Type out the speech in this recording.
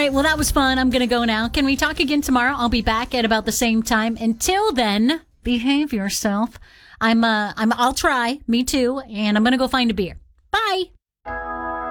right. Well, that was fun. I'm going to go now. Can we talk again tomorrow? I'll be back at about the same time. Until then, behave yourself. I'll try. Me too. And I'm going to go find a beer. Bye.